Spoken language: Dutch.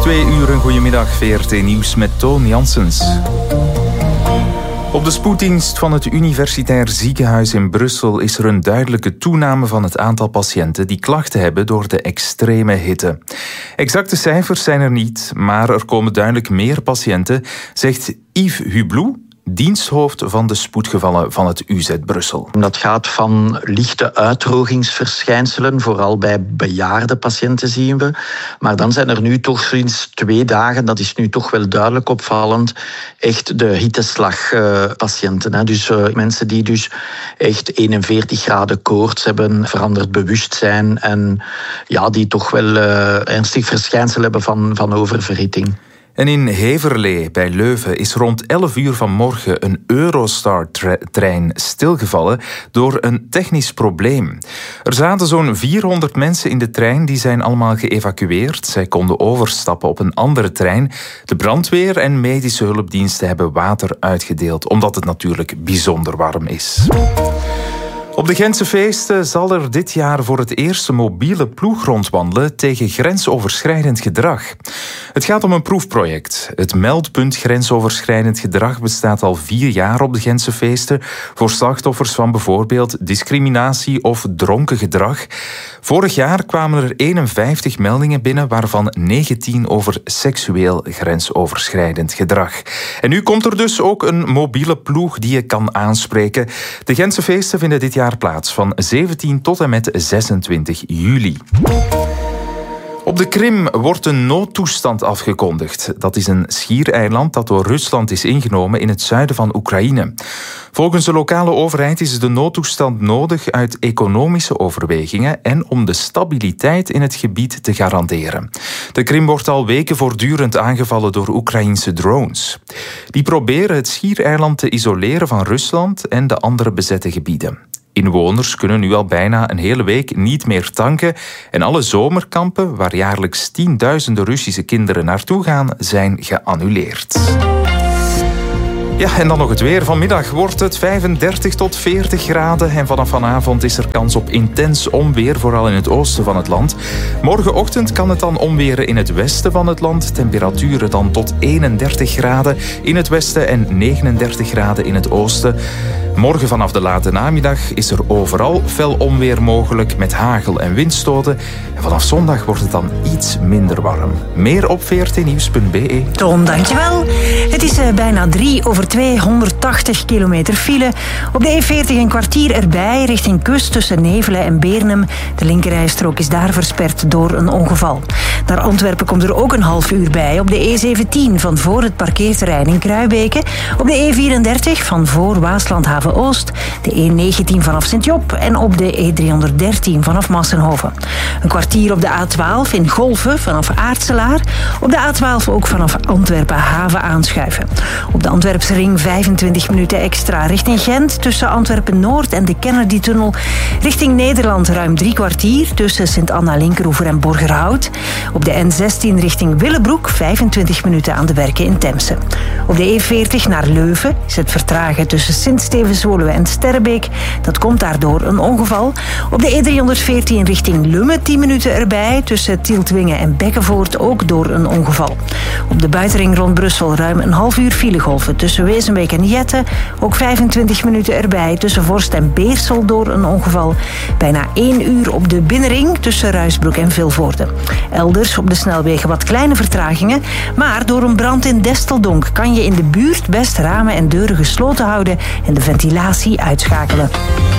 2 uur, een goedemiddag. VRT Nieuws met Toon Janssens. Op de spoeddienst van het Universitair Ziekenhuis in Brussel is er een duidelijke toename van het aantal patiënten die klachten hebben door de extreme hitte. Exacte cijfers zijn er niet, maar er komen duidelijk meer patiënten, zegt Yves Hublou, diensthoofd van de spoedgevallen van het UZ Brussel. Dat gaat van lichte uitdrogingsverschijnselen, vooral bij bejaarde patiënten zien we. Maar dan zijn er nu toch sinds 2 dagen, dat is nu toch wel duidelijk opvallend, echt de hitteslagpatiënten. Dus mensen die dus echt 41 graden koorts hebben, veranderd bewustzijn en ja, die toch wel ernstig verschijnsel hebben van oververhitting. En in Heverlee bij Leuven is rond 11 uur vanmorgen een Eurostar-trein stilgevallen door een technisch probleem. Er zaten zo'n 400 mensen in de trein, die zijn allemaal geëvacueerd. Zij konden overstappen op een andere trein. De brandweer en medische hulpdiensten hebben water uitgedeeld, omdat het natuurlijk bijzonder warm is. Op de Gentse feesten zal er dit jaar voor het eerst een mobiele ploeg rondwandelen tegen grensoverschrijdend gedrag. Het gaat om een proefproject. Het meldpunt grensoverschrijdend gedrag bestaat al 4 jaar op de Gentse feesten voor slachtoffers van bijvoorbeeld discriminatie of dronken gedrag. Vorig jaar kwamen er 51 meldingen binnen, waarvan 19 over seksueel grensoverschrijdend gedrag. En nu komt er dus ook een mobiele ploeg die je kan aanspreken. De Gentse feesten vinden dit jaar plaats van 17 tot en met 26 juli. Op de Krim wordt een noodtoestand afgekondigd. Dat is een schiereiland dat door Rusland is ingenomen in het zuiden van Oekraïne. Volgens de lokale overheid is de noodtoestand nodig uit economische overwegingen en om de stabiliteit in het gebied te garanderen. De Krim wordt al weken voortdurend aangevallen door Oekraïense drones. Die proberen het schiereiland te isoleren van Rusland en de andere bezette gebieden. Inwoners kunnen nu al bijna een hele week niet meer tanken en alle zomerkampen, waar jaarlijks tienduizenden Russische kinderen naartoe gaan, zijn geannuleerd. Ja, en dan nog het weer. Vanmiddag wordt het 35 tot 40 graden en vanaf vanavond is er kans op intens onweer, vooral in het oosten van het land. Morgenochtend kan het dan onweren in het westen van het land. Temperaturen dan tot 31 graden in het westen en 39 graden in het oosten. Morgen vanaf de late namiddag is er overal fel onweer mogelijk met hagel en windstoten. En vanaf zondag wordt het dan iets minder warm. Meer op vrtnieuws.be. Toon, dankjewel. Het is bijna 3 over 280 kilometer file. Op de E40 een kwartier erbij richting kust tussen Nevelen en Beernem. De linkerrijstrook is daar versperd door een ongeval. Naar Antwerpen komt er ook een half uur bij. Op de E17 van voor het parkeerterrein in Kruibeke. Op de E34 van voor Waaslandhaven Oost. De E19 vanaf Sint-Job. En op de E313 vanaf Massenhoven. Een kwartier op de A12 in Golven vanaf Aartselaar. Op de A12 ook vanaf Antwerpen haven aanschuiven. Op de Antwerpse ring 25 minuten extra richting Gent tussen Antwerpen-Noord en de Kennedy-tunnel. Richting Nederland ruim 3 kwartier tussen Sint-Anna-Linkeroever en Borgerhout. Op de N16 richting Willebroek 25 minuten aan de werken in Temse. Op de E40 naar Leuven is het vertragen tussen Sint-Stevens-Woluwe en Sterrebeek. Dat komt daardoor een ongeval. Op de E314 richting Lummen 10 minuten erbij tussen Tieltwingen en Bekkenvoort ook door een ongeval. Op de buitenring rond Brussel ruim een half uur filegolven tussen Wezenbeek en Jette. Ook 25 minuten erbij tussen Vorst en Beersel door een ongeval. Bijna 1 uur op de binnenring tussen Ruisbroek en Vilvoorde. Elders op de snelwegen wat kleine vertragingen. Maar door een brand in Desteldonk kan je in de buurt best ramen en deuren gesloten houden en de ventilatie uitschakelen.